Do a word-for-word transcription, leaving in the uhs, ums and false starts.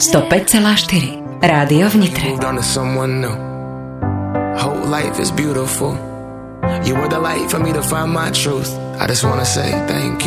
sto päť celá štyri Rádio v Nitre. Whole life is beautiful. You were the light for me to find my truth. I just wanna say thank you.